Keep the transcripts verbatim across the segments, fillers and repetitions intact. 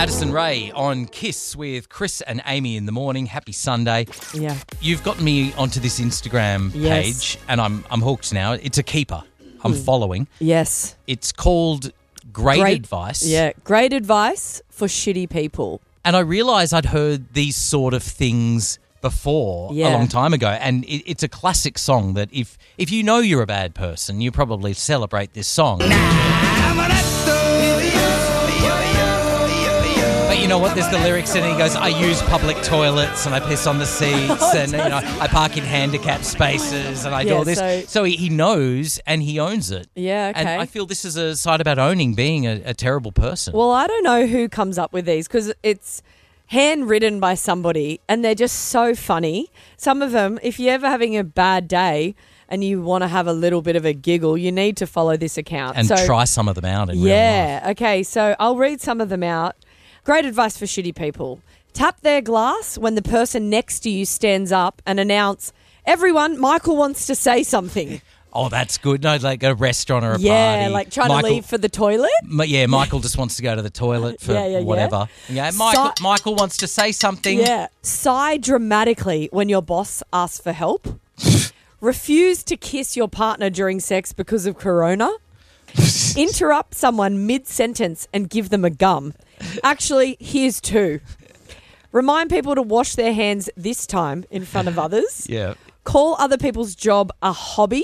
Addison Rae on Kiss with Chris and Amy in the morning. Happy Sunday. Yeah. You've gotten me onto this Instagram Yes. page and I'm I'm hooked now. It's a keeper. I'm Mm. following. Yes. It's called Great, Great- Advice. Yeah. Great advice for shitty people. And I realised I'd heard these sort of things before Yeah. a long time ago. And it, it's a classic song that if if you know you're a bad person, you probably celebrate this song. But you know what? There's the lyrics and he goes, I use public toilets and I piss on the seats Oh, and you know I park in handicapped spaces and I do Yeah, all this. so- So, he, he knows and he owns it. Yeah, okay. And I feel this is a side about owning being a, a terrible person. Well, I don't know who comes up with these because it's handwritten by somebody and they're just so funny. Some of them, if you're ever having a bad day and you want to have a little bit of a giggle, you need to follow this account. and So- try some of them out in real life. Yeah. Okay. So I'll read some of them out. Great advice for shitty people. Tap their glass when the person next to you stands up and announce, everyone, Michael wants to say something. Oh, that's good. No, like a restaurant or a yeah, party. like trying Michael, to leave for the toilet. M- Yeah, Michael just wants to go to the toilet for Yeah, yeah, yeah. whatever. Yeah, Michael, Si- Michael wants to say something. Yeah. Sigh dramatically when your boss asks for help. Refuse to kiss your partner during sex because of corona. Interrupt someone mid-sentence and give them a gum. Actually, here's two. Remind people to wash their hands this time in front of others. Yeah. Call other people's job a hobby.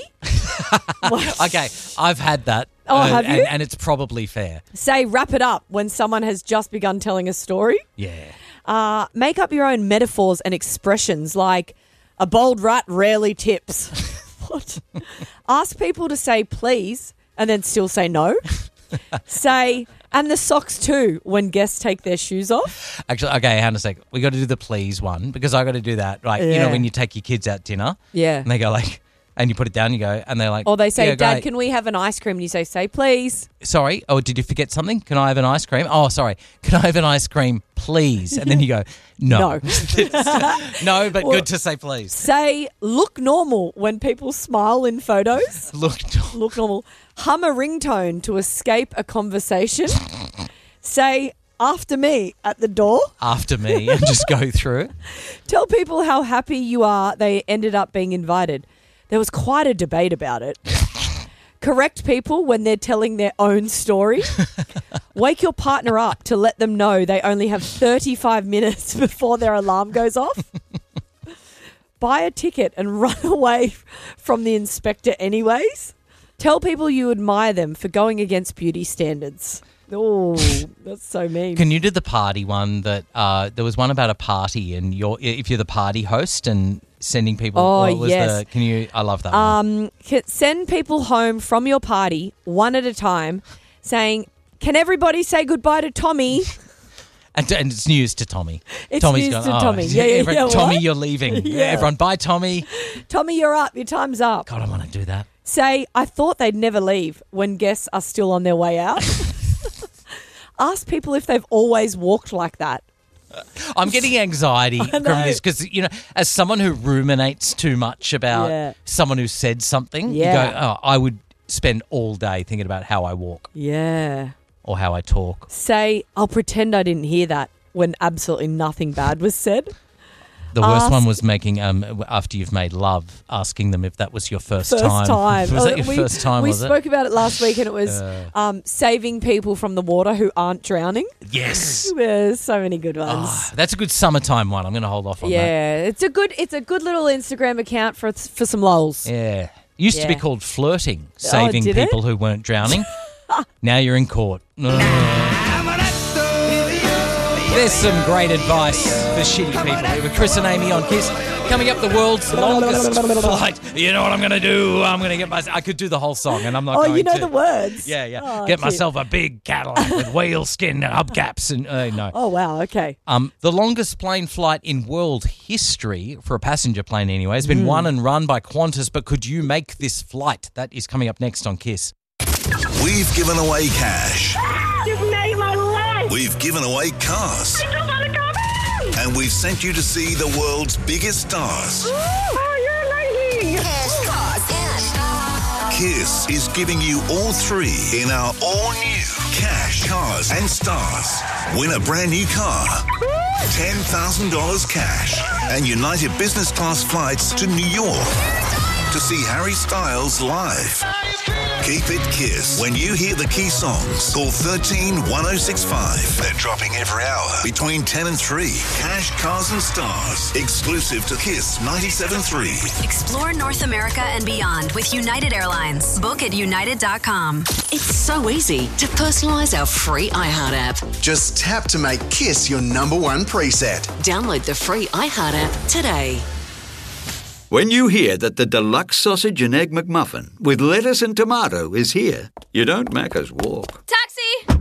Okay, I've had that. Oh, uh, have and, you? and it's probably fair. Say wrap it up when someone has just begun telling a story. Yeah. Uh, make up your own metaphors and expressions like a bold rat rarely tips. What? Ask people to say please and then still say no. Say, and the socks too, when guests take their shoes off. Actually, okay, hang on a sec. We got to do the please one because I got to do that. Like, you know, Yeah. when you take your kids out dinner Yeah. and they go like, and you put it down, you go, and they're like, Or they say, yeah, Dad, great. can we have an ice cream? And you say, say please. Sorry, oh, did you forget something? Can I have an ice cream? Oh, sorry, can I have an ice cream, please? And then you go, no. No. No, but Well- good to say please. Say, look normal when people smile in photos. Look, Look normal. Hum a ringtone to escape a conversation. Say, after me at the door. after me and just go through. Tell people how happy you are they ended up being invited. There was quite a debate about it. Correct people when they're telling their own story. Wake your partner up to let them know they only have thirty-five minutes before their alarm goes off. Buy a ticket and run away from the inspector anyways. Tell people you admire them for going against beauty standards. Oh, that's so mean. Can you do the party one that uh, there was one about a party and you're if you're the party host and sending people. Oh, what was yes. The, can you? I love that. one. Um, ca- send people home from your party one at a time, saying, "Can everybody say goodbye to Tommy?" And, and it's news to Tommy. It's Tommy's news going, to oh, Tommy. Yeah, yeah, everyone- yeah, Tommy, what? you're leaving. Yeah. Everyone, bye, Tommy. Tommy, you're up. Your time's up. God, I want to do that. Say, "I thought they'd never leave" when guests are still on their way out. Ask people if they've always walked like that. I'm getting anxiety from know. this because, you know, as someone who ruminates too much about Yeah. someone who said something, Yeah. you go, oh, I would spend all day thinking about how I walk Yeah. or how I talk. Say, "I'll pretend I didn't hear that" when absolutely nothing bad was said. The worst Ask- one was making, um, after you've made love, asking them if that was your first, First time. time. Was Oh, that your we, first time, We was spoke about it last week and it was Uh. um, saving people from the water who aren't drowning. it? Yes. There's so many good ones. Ah, that's a good summertime one. I'm going to hold off on that. Yeah, it's a good it's a good little Instagram account for for some lols. Yeah. Used to be Yeah. called flirting, saving did it? people who weren't drowning. Now you're in court. There's some great advice for shitty people. Here with Chris and Amy on Kiss. Coming up, the world's longest flight. You know what I'm going to do? I'm going to get myself... I could do the whole song and I'm not Oh, going to. you know the words. Yeah, yeah. Oh, get cute. myself a big Cadillac with whale skin hubcaps and... Uh, no. Oh wow, okay. Um, the longest plane flight in world history, for a passenger plane anyway, has been Hmm. won and run by Qantas, but could you make this flight? That is coming up next on Kiss. We've given away cash. You've made my life. We've given away cars. I just want to come in. And we've sent you to see the world's biggest stars. Oh, you're amazing. Cash, cars, and Kiss is giving you all three in our all-new cash, cars and stars. Win a brand new car, ten thousand dollars cash, and United Business Class flights to New York to see Harry Styles live. Keep it Kiss. When you hear the key songs, call thirteen one oh six five. They're dropping every hour between ten and three. Cash, cars and stars. Exclusive to Kiss ninety-seven point three. Explore North America and beyond with United Airlines. Book at united dot com. It's so easy to personalise our free iHeart app. Just tap to make Kiss your number one preset. Download the free iHeart app today. When you hear that the deluxe sausage and egg McMuffin with lettuce and tomato is here, you don't Macca's walk. Taxi!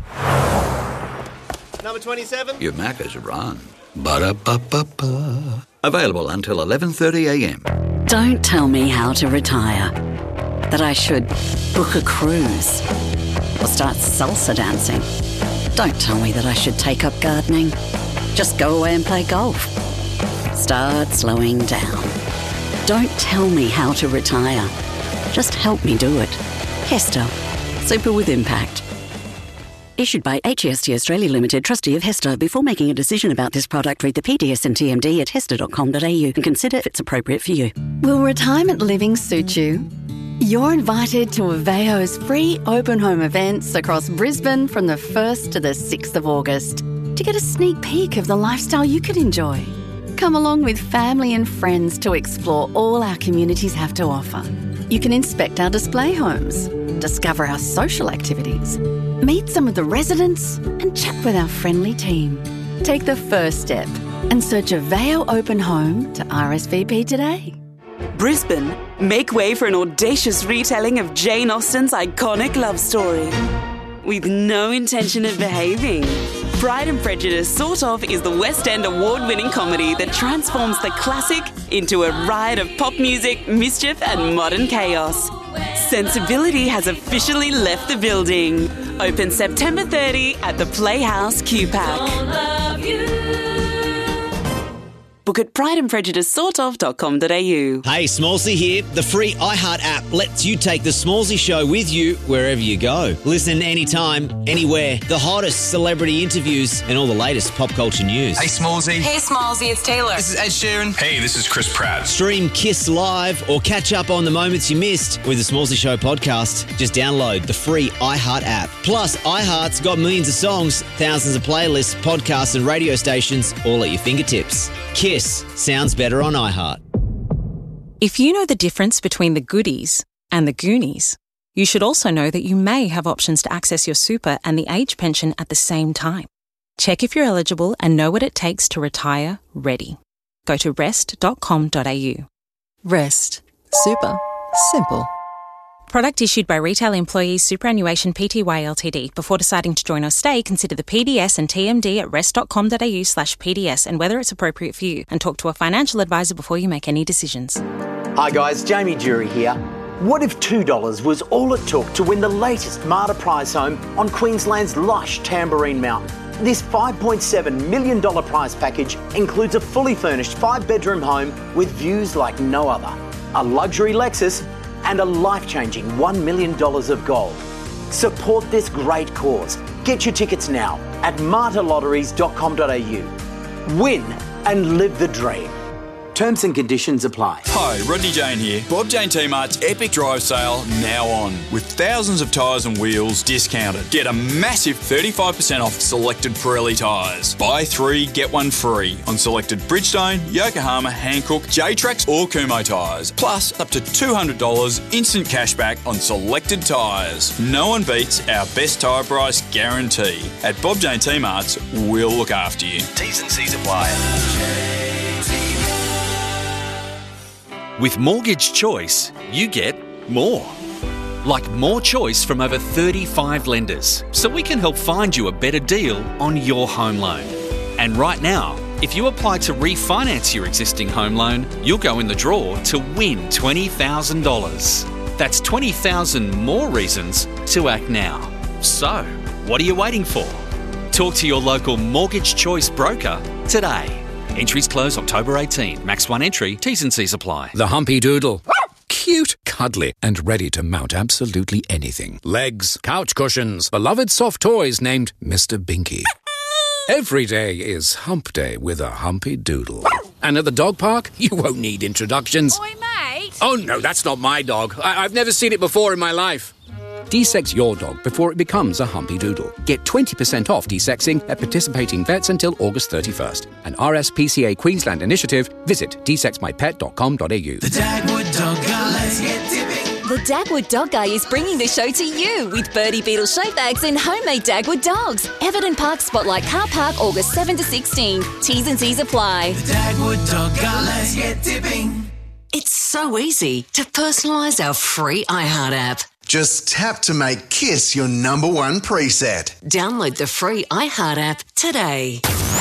Number twenty-seven. You Macca's run. Ba-da-ba-ba-ba. Available until eleven thirty a m. Don't tell me how to retire. That I should book a cruise or start salsa dancing. Don't tell me that I should take up gardening. Just go away and play golf. Start slowing down. Don't tell me how to retire. Just help me do it. Hester. Super with impact. Issued by H E S T Australia Limited, trustee of Hester. Before making a decision about this product, read the P D S and T M D at hester dot com dot a u and consider if it's appropriate for you. Will retirement living suit you? You're invited to Aveo's free open home events across Brisbane from the first to the sixth of August to get a sneak peek of the lifestyle you could enjoy. Come along with family and friends to explore all our communities have to offer. You can inspect our display homes, discover our social activities, meet some of the residents and chat with our friendly team. Take the first step and search Aveo Open Home to R S V P today. Brisbane, make way for an audacious retelling of Jane Austen's iconic love story. With no intention of behaving. Pride and Prejudice Sort Of is the West End award-winning comedy that transforms the classic into a riot of pop music, mischief and modern chaos. Sensibility has officially left the building. Open September thirtieth at the Playhouse Q PAC. Book at pride and prejudice sort of dot com dot a u. Hey, Smallsy here. The free iHeart app lets you take the Smallsy show with you wherever you go. Listen anytime, anywhere. The hottest celebrity interviews and all the latest pop culture news. Hey, Smallsy. Hey, Smallsy, it's Taylor. This is Ed Sheeran. Hey, this is Chris Pratt. Stream Kiss live or catch up on the moments you missed with the Smallsy Show podcast. Just download the free iHeart app. Plus, iHeart's got millions of songs, thousands of playlists, podcasts and radio stations all at your fingertips. Kiss sounds better on iHeart. If you know the difference between the goodies and the Goonies, you should also know that you may have options to access your super and the age pension at the same time. Check if you're eligible and know what it takes to retire ready. Go to rest dot com dot a u. Rest. Super. Simple. Product issued by Retail Employees Superannuation Pty Ltd. Before deciding to join or stay, consider the P D S and T M D at rest dot com dot a u slash P D S and whether it's appropriate for you, and talk to a financial advisor before you make any decisions. Hi guys, Jamie Jury here. What if two dollars was all it took to win the latest Marta prize home on Queensland's lush Tamborine Mountain? This five point seven million dollars prize package includes a fully furnished five-bedroom home with views like no other, a luxury Lexus, and a life-changing one million dollars of gold. Support this great cause. Get your tickets now at marta lotteries dot com dot a u. Win and live the dream. Terms and conditions apply. Hi, Rodney Jane here. Bob Jane T-Mart's Epic Drive Sale now on. With thousands of tyres and wheels discounted. Get a massive thirty-five percent off selected Pirelli tyres. Buy three, get one free on selected Bridgestone, Yokohama, Hankook, J-Trax or Kumho tyres. Plus up to two hundred dollars instant cashback on selected tyres. No one beats our best tyre price guarantee. At Bob Jane T-Mart's, we'll look after you. T's and C's apply. With Mortgage Choice, you get more. Like more choice from over thirty-five lenders, so we can help find you a better deal on your home loan. And right now, if you apply to refinance your existing home loan, you'll go in the draw to win twenty thousand dollars. That's twenty thousand more reasons to act now. So, what are you waiting for? Talk to your local Mortgage Choice broker today. Entries close October eighteenth. Max one entry. T's and C's apply. The Humpy Doodle. Cute. cuddly, and ready to mount absolutely anything. Legs, couch cushions, beloved soft toys named Mister Binky. Every day is hump day with a humpy doodle. And at the dog park, you won't need introductions. Oi, mate! Oh, no, that's not my dog. I- I've never seen it before in my life. De-sex your dog before it becomes a humpy doodle. Get twenty percent off de-sexing at participating vets until August thirty-first. An R S P C A Queensland initiative. Visit de sex my pet dot com dot a u. The Dagwood Dog Guy, let's get tipping. The Dagwood Dog Guy is bringing the show to you with Birdie Beetle show bags and homemade Dagwood dogs. Everton Park Spotlight Car Park, August seventh to sixteenth. T's and C's apply. The Dagwood Dog Guy, let's get tipping. It's so easy to personalise our free iHeart app. Just tap to make Kiss your number one preset. Download the free iHeart app today.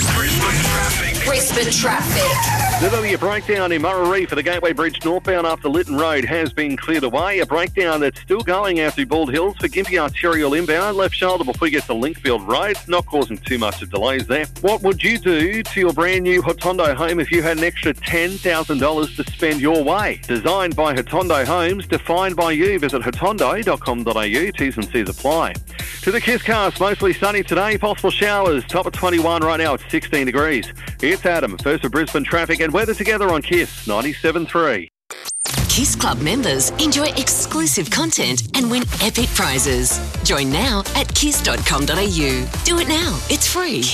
Brisbane traffic. There'll be a breakdown in Murray for the Gateway Bridge northbound after Lytton Road has been cleared away. A breakdown that's still going out through Bald Hills for Gympie Arterial inbound. Left shoulder before you get to Linkfield Road. Not causing too much of delays there. What would you do to your brand new Hotondo home if you had an extra ten thousand dollars to spend your way? Designed by Hotondo Homes, defined by you. Visit hotondo dot com dot a u. T's and C's apply. To the Kiss cast, mostly sunny today. Possible showers. Top of twenty-one right now at sixteen degrees. It's Adam, first for Brisbane traffic and weather together on Kiss ninety-seven point three. Kiss Club members enjoy exclusive content and win epic prizes. Join now at kiss dot com dot a u. Do it now. It's free.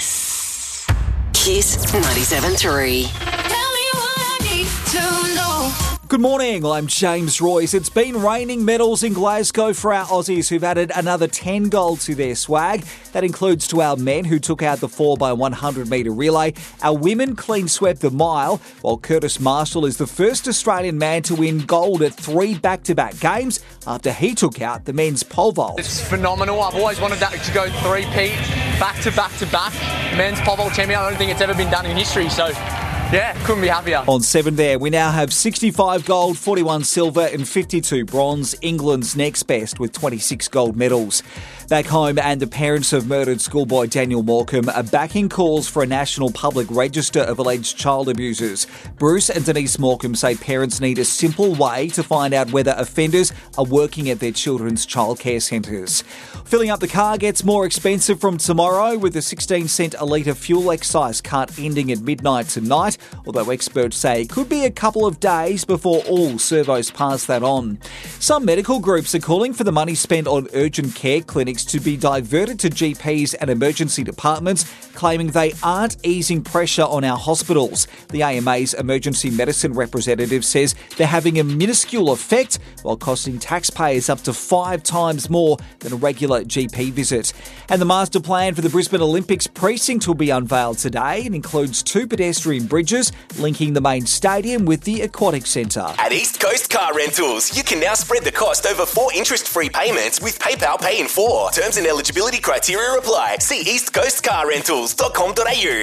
Kiss. Kiss ninety-seven point three. Tell me what I need to know. Good morning, I'm James Royce. It's been raining medals in Glasgow for our Aussies who've added another ten gold to their swag. That includes to our men who took out the four by one hundred metre relay. Our women clean swept the mile, while Curtis Marshall is the first Australian man to win gold at three back-to-back games after he took out the men's pole vault. It's phenomenal. I've always wanted that to go three-peat, back-to-back-to-back. Men's pole vault champion. I don't think it's ever been done in history, so... yeah, couldn't be happier. On seven there, we now have sixty-five gold, forty-one silver and fifty-two bronze. England's next best with twenty-six gold medals. Back home, and the parents of murdered schoolboy Daniel Morecambe are backing calls for a national public register of alleged child abusers. Bruce and Denise Morecambe say parents need a simple way to find out whether offenders are working at their children's childcare centres. Filling up the car gets more expensive from tomorrow, with the sixteen cent a litre fuel excise cut ending at midnight tonight, although experts say it could be a couple of days before all servos pass that on. Some medical groups are calling for the money spent on urgent care clinics to be diverted to G Ps and emergency departments, claiming they aren't easing pressure on our hospitals. The A M A's emergency medicine representative says they're having a minuscule effect while costing taxpayers up to five times more than a regular G P visit. And the master plan for the Brisbane Olympics precinct will be unveiled today. It includes two pedestrian bridges linking the main stadium with the aquatic centre. At East Coast Car Rentals, you can now spread the cost over four interest-free payments with PayPal Pay in four. Terms and eligibility criteria apply. See east coast car rentals dot com dot a u.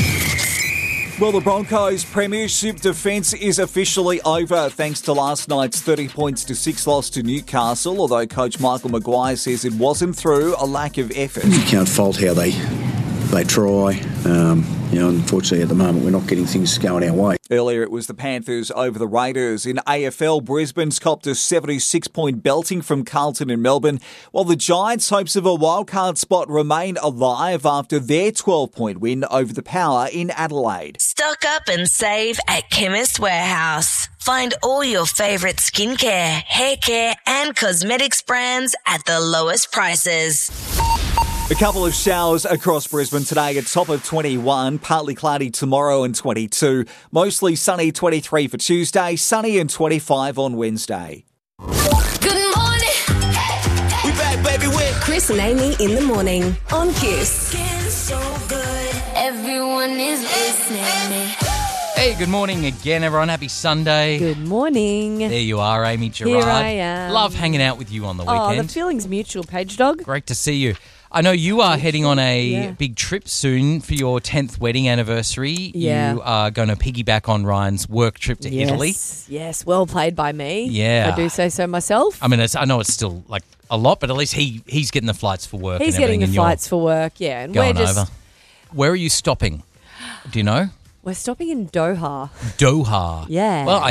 Well, the Broncos' premiership defence is officially over thanks to last night's thirty points to six loss to Newcastle, although coach Michael Maguire says it wasn't through a lack of effort. You can't fault how they they try. Um, you know, unfortunately, at the moment, we're not getting things going our way. Earlier, it was the Panthers over the Raiders. In A F L, Brisbane's copped a seventy-six point belting from Carlton in Melbourne, while the Giants' hopes of a wildcard spot remain alive after their twelve point win over the Power in Adelaide. Stock up and save at Chemist Warehouse. Find all your favourite skincare, hair care and cosmetics brands at the lowest prices. A couple of showers across Brisbane today at top of twenty-one, partly cloudy tomorrow and twenty-two, mostly sunny twenty-three for Tuesday, sunny and twenty-five on Wednesday. Good morning. We back, baby, with Chris and Amy in the morning on Kiss. Skin so good. Everyone is listening. Hey, good morning again, everyone. Happy Sunday. Good morning. There you are, Amy Gerard. Here I am. Love hanging out with you on the Oh, weekend. the feeling's mutual, Page Dog. Great to see you. I know you are heading on a Yeah. big trip soon for your tenth wedding anniversary. Yeah. You are going to piggyback on Ryan's work trip to yes. Italy. Yes, well played by me. Yeah. I do say so myself. I mean, it's, I know it's still like a lot, but at least he he's getting the flights for work. He's and getting everything, the and flights for work, yeah. And you're we're going just over. Where are you stopping? Do you know? we're stopping in Doha. Doha. Yeah. Well, I hear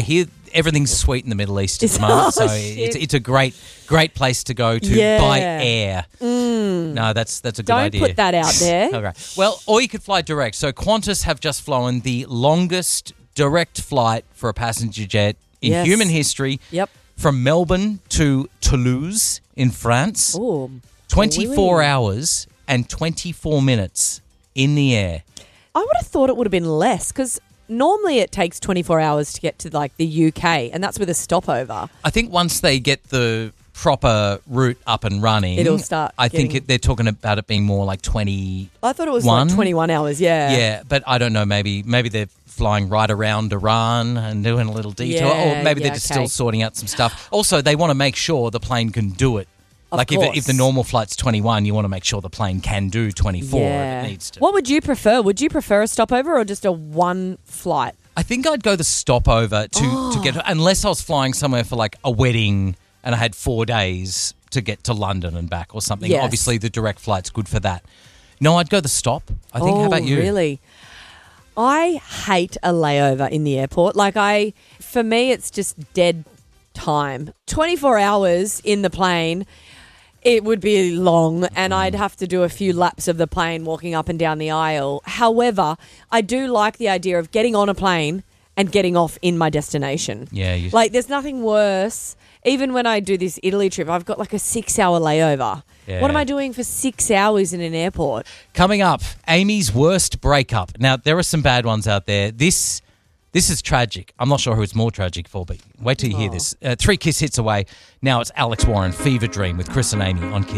everything's sweet in the Middle East at Is- the moment, oh, so shit. it's it's a great great place to go to Yeah. by air. Mm. No, that's that's a good Don't idea. put that out there. Okay. Well, or you could fly direct. So Qantas have just flown the longest direct flight for a passenger jet in Yes. human history. Yep. From Melbourne to Toulouse in France. Ooh, twenty-four really? hours and twenty-four minutes in the air. I would have thought it would have been less because normally it takes twenty-four hours to get to like the U K, and that's with a stopover. I think once they get the proper route up and running, It'll start I think getting- it, they're talking about it being more like twenty. I thought it was One? like twenty-one hours. Yeah. Yeah, but I don't know. Maybe maybe they're flying right around Iran and doing a little detour, Yeah, or maybe yeah, they're just okay. still sorting out some stuff. Also, they want to make sure the plane can do it. Of like if, it, course. if the normal flight's twenty-one, you want to make sure the plane can do twenty-four Yeah. if it needs to. What would you prefer? Would you prefer a stopover or just a one flight? I think I'd go the stopover to, Oh. to get, unless I was flying somewhere for like a wedding and I had four days to get to London and back or something. Yes. Obviously, the direct flight's good for that. No, I'd go the stop. I think. Oh, How about you? Really? I hate a layover in the airport. Like I, for me, it's just dead time. twenty-four hours in the plane, it would be long, and I'd have to do a few laps of the plane walking up and down the aisle. However, I do like the idea of getting on a plane and getting off in my destination. Yeah, you, Like, there's nothing worse. Even when I do this Italy trip, I've got like a six-hour layover. Yeah. What am I doing for six hours in an airport? Coming up, Amy's worst breakup. Now, there are some bad ones out there. This this is tragic. I'm not sure who it's more tragic for, but wait till you hear Oh. this. Uh, three Kiss hits away. Now it's Alex Warren, Fever Dream with Chris and Amy on Kiss.